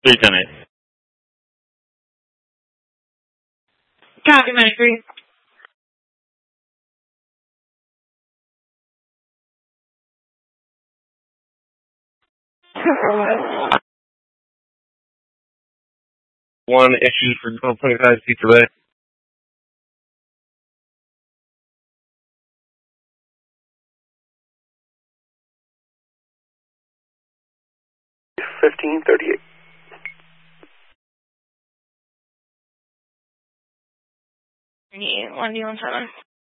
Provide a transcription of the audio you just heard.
310-8. Copy, man, agree. One issued for 1225 Cecil Bay. $15.38. 1D17.